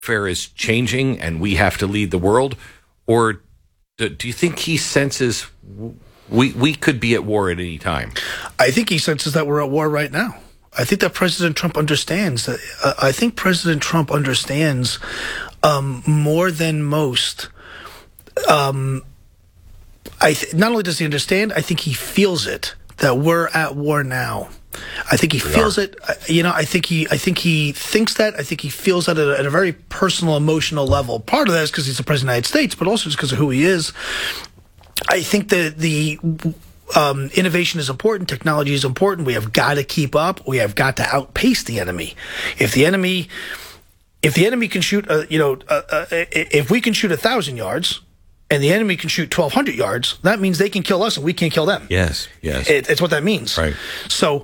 warfare is changing and we have to lead the world? Or do you think he senses we could be at war at any time? I think he senses that we're at war right now. I think that President Trump understands that. I think President Trump understands more than most. Not only does he understand, I think he feels it, that we're at war now. I think he feels it. I think he thinks that. I think he feels that at a very personal, emotional level. Part of that is because he's the president of the United States, but also just because of who he is. I think that the innovation is important. Technology is important. We have got to keep up. We have got to outpace the enemy. If the enemy can shoot, if we can shoot 1,000 yards, and the enemy can shoot 1,200 yards, that means they can kill us and we can't kill them. Yes. It's what that means. Right. So,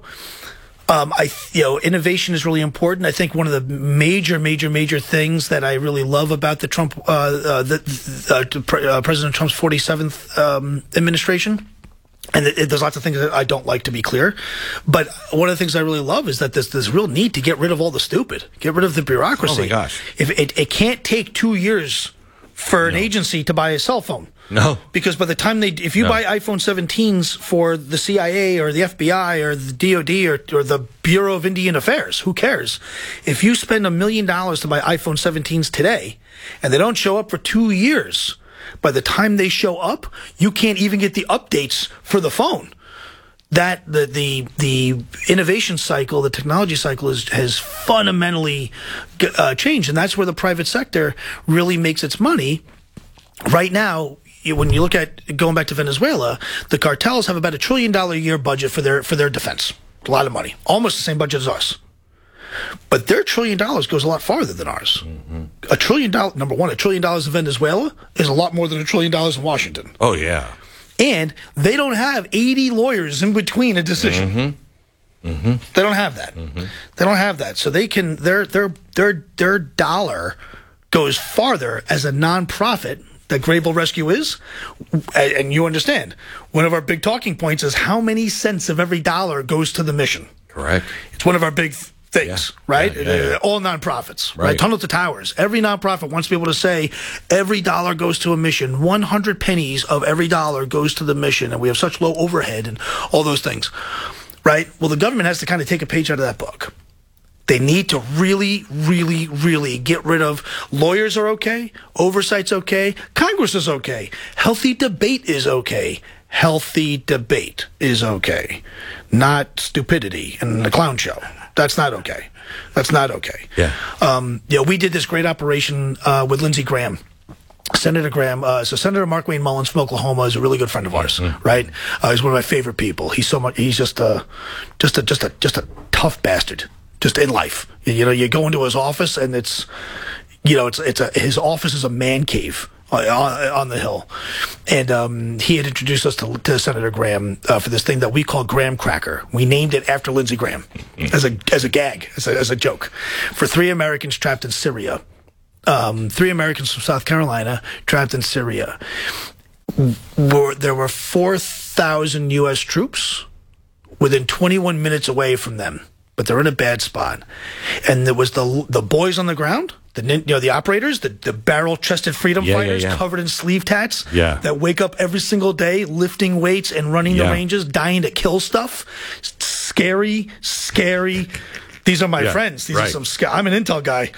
innovation is really important. I think one of the major things that I really love about the Trump, President Trump's 47th administration. And there's lots of things that I don't like, to be clear. But one of the things I really love is that there's real need to get rid of all the stupid, get rid of the bureaucracy. Oh, my gosh. If it can't take 2 years for an agency to buy a cell phone. No. Because by the time if you buy iPhone 17s for the CIA or the FBI or the DOD or the Bureau of Indian Affairs, who cares? If you spend $1 million to buy iPhone 17s today and they don't show up for 2 years, by the time they show up, you can't even get the updates for the phone. That the innovation cycle, the technology cycle has fundamentally changed, and that's where the private sector really makes its money. Right now, when you look at going back to Venezuela, the cartels have about $1 trillion a year budget for their defense. A lot of money, almost the same budget as us. But their $1 trillion goes a lot farther than ours. Mm-hmm. $1 trillion, number one, $1 trillion in Venezuela is a lot more than $1 trillion in Washington. Oh yeah. And they don't have 80 lawyers in between a decision. Mm-hmm. Mm-hmm. They don't have that. Mm-hmm. They don't have that. So they can their dollar goes farther as a nonprofit that Grable Rescue is. And you understand, one of our big talking points is how many cents of every dollar goes to the mission. Correct. It's one of our big things, right? Yeah. All nonprofits, right? Tunnel to Towers. Every nonprofit wants to be able to say every dollar goes to a mission. 100 pennies of every dollar goes to the mission, and we have such low overhead and all those things, right? Well, the government has to kind of take a page out of that book. They need to really, really, really get rid of lawyers are okay, oversight's okay, Congress is okay, healthy debate is okay. Healthy debate is okay, not stupidity and the clown show. That's not okay. That's not okay. Yeah. We did this great operation with Lindsey Graham. Senator Graham, so Senator Mark Wayne Mullins from Oklahoma is a really good friend of ours, right? He's one of my favorite people. He's just a tough bastard, just in life. You go into his office and his office is a man cave on the Hill. And he had introduced us to Senator Graham for this thing that we call Graham Cracker. We named it after Lindsey Graham as a gag, as a joke. For 3 Americans trapped in Syria. 3 Americans from South Carolina trapped in Syria. There were 4,000 U.S. troops within 21 minutes away from them, but they're in a bad spot. And there was the boys on the ground, the operators, the barrel-chested freedom fighters covered in sleeve tats that wake up every single day lifting weights and running the ranges, dying to kill stuff. Scary. These are my friends. These are I'm an intel guy.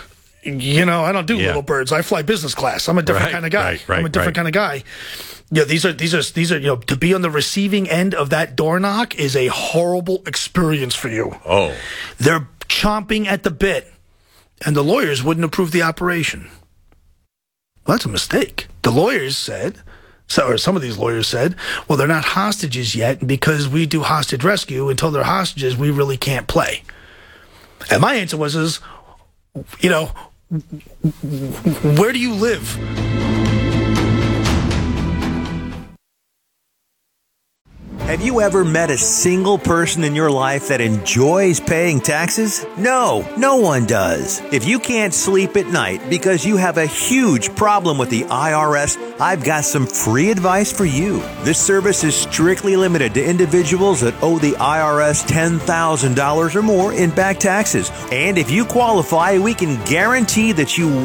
I don't do little birds. I fly business class. I'm a different kind of guy. I'm a different kind of guy. These are to be on the receiving end of that door knock is a horrible experience for you. Oh. They're chomping at the bit, and the lawyers wouldn't approve the operation. Well, that's a mistake. The lawyers said, or some of these lawyers said, well, they're not hostages yet, and because we do hostage rescue, until they're hostages, we really can't play. And my answer was, where do you live? Have you ever met a single person in your life that enjoys paying taxes? No, no one does. If you can't sleep at night because you have a huge problem with the IRS, I've got some free advice for you. This service is strictly limited to individuals that owe the IRS $10,000 or more in back taxes. And if you qualify, we can guarantee that you